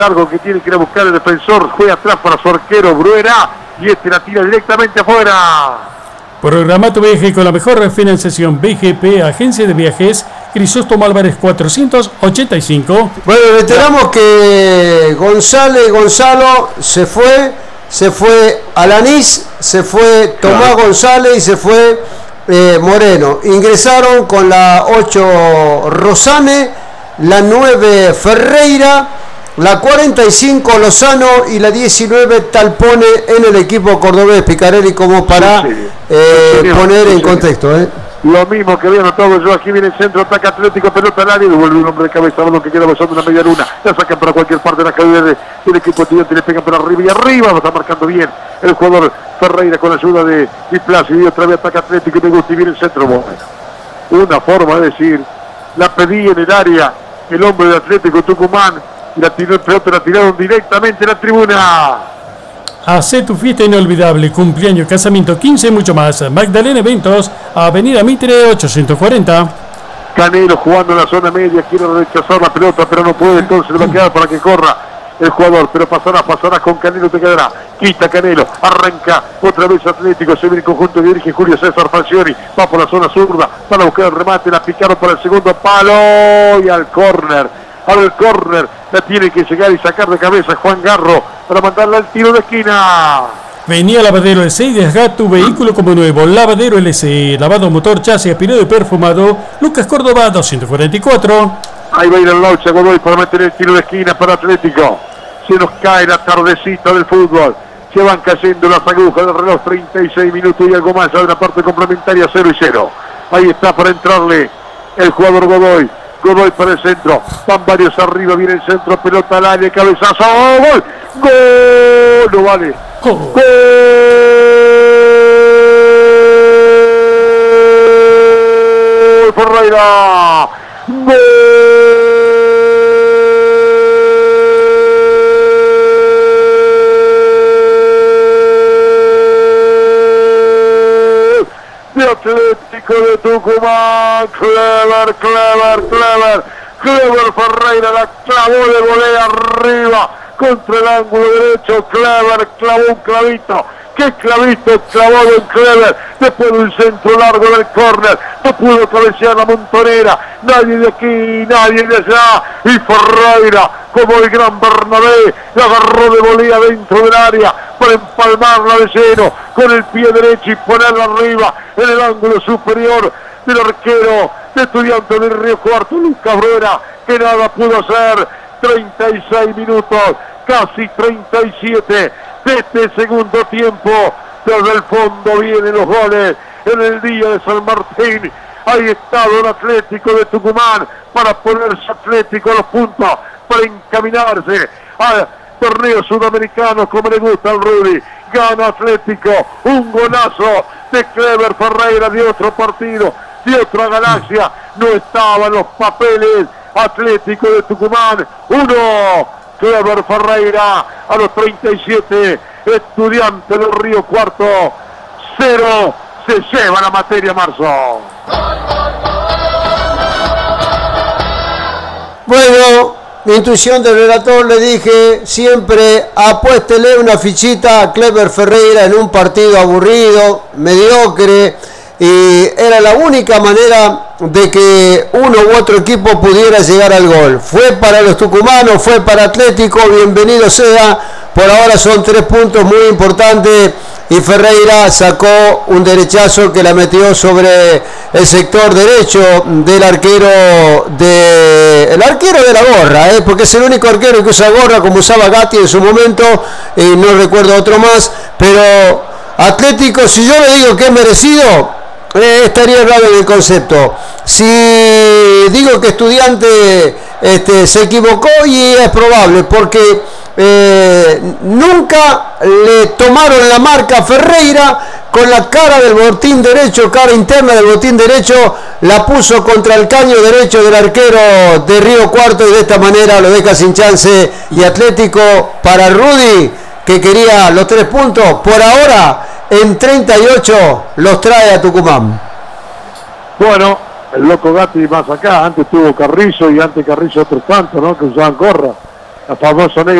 largo que tiene que ir a buscar el defensor, juega atrás para su arquero Bruera y la tira directamente afuera. Programa tu viaje con la mejor financiación. BGP, Agencia de Viajes, Crisóstomo Álvarez 485. Bueno, reiteramos que Gonzalo se fue Alanís, se fue Tomás González y se fue Moreno. Ingresaron con la 8 Rosane, la 9 Ferreira, la 45 Lozano y la 19 Talpone en el equipo cordobés. Picarelli, como para poner en contexto. Lo mismo que había notado yo. Aquí viene el centro, ataca Atlético, pelota al área, devuelve un hombre de cabeza, balón que queda besando una media luna, la sacan para cualquier parte de la caída del equipo estudiante, le pegan para arriba y arriba, lo está marcando bien el jugador Ferreira con la ayuda de Plácido, y otra vez ataca Atlético y me gusta y viene el centro. Bueno, una forma de decir, la pedí en el área el hombre de Atlético Tucumán, y la tiró el pelota, la tiraron directamente a la tribuna. Hacé tu fiesta inolvidable, cumpleaños, casamiento, 15 y mucho más. Magdalena Eventos, Avenida Mitre 840. Canelo jugando en la zona media, quiere rechazar la pelota, pero no puede, entonces le va a quedar para que corra el jugador, pero pasará con Canelo, te quedará, quita Canelo, arranca otra vez Atlético, se viene el conjunto, dirige Julio César Falcioni, va por la zona zurda, para buscar el remate, la picaron para el segundo palo y al córner. Ahora el córner la tiene que llegar y sacar de cabeza Juan Garro para mandarla al tiro de esquina. Venía Lavadero LC y desga tu vehículo como nuevo. Lavadero LC, lavado motor, chasis, aspirado y perfumado. Lucas Córdoba 244. Ahí va a ir el Laucha Godoy para meter el tiro de esquina para Atlético. Se nos cae la tardecita del fútbol. Se van cayendo las agujas del reloj, 36 minutos y algo más. Hay una parte complementaria, 0-0. Ahí está para entrarle el jugador Godoy. Godoy para el centro, van varios arriba, viene el centro, pelota al área, cabezazo, ¡gol! ¡Gol! No vale. ¡Gol! Ferreira. ¡Gol! De Atlético de Tucumán, Clever Ferreira la clavó de volea arriba contra el ángulo derecho. Clever clavó un clavito. ¡Qué clavito clavó Don Clever! Después de un centro largo del córner, no pudo cabecear la Montonera. Nadie de aquí, nadie de allá. Y Ferreira, como el gran Bernabé, la agarró de volea dentro del área para empalmarla de lleno con el pie derecho y ponerla arriba en el ángulo superior del arquero de Estudiantes del Río Cuarto, Lucas Bruera, que nada pudo hacer. 36 minutos, casi 37 de este segundo tiempo. Desde el fondo vienen los goles en el día de San Martín. Ahí está Don Atlético de Tucumán para ponerse Atlético a los puntos, para encaminarse al torneo sudamericano como le gusta al Rudy. Gana Atlético, un golazo de Clever Ferreira de otro partido, de otra galaxia. No estaban los papeles. Atlético de Tucumán 1, Clever Ferreira a los 37, Estudiante del Río Cuarto 0, se lleva la materia Marzo. Bueno, mi intuición del relator, le dije siempre apuéstele una fichita a Clever Ferreira en un partido aburrido, mediocre, y era la única manera de que uno u otro equipo pudiera llegar al gol. Fue para los tucumanos, fue para Atlético, bienvenido sea. Por ahora son 3 puntos muy importantes y Ferreira sacó un derechazo que la metió sobre el sector derecho del arquero de la gorra, porque es el único arquero que usa gorra, como usaba Gatti en su momento, y no recuerdo otro más. Pero Atlético, si yo le digo que es merecido, estaría errado en el concepto. Si digo que Estudiante se equivocó, y es probable, porque nunca le tomaron la marca a Ferreira con la cara del botín derecho, cara interna del botín derecho, la puso contra el caño derecho del arquero de Río Cuarto, y de esta manera lo deja sin chance. Y Atlético, para Rudy, que quería los 3 puntos, por ahora en 38 los trae a Tucumán. Bueno, el loco Gatti más acá, antes tuvo Carrizo y antes Carrizo otros tantos, ¿no? Que usaban gorra. famoso negro